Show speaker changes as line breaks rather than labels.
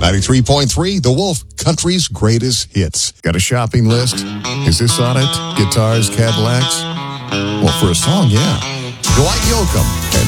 93.3, The Wolf, country's greatest hits. Got a shopping list? Is this on it? Guitars, Cadillacs? Well, for a song, yeah. Dwight Yoakam.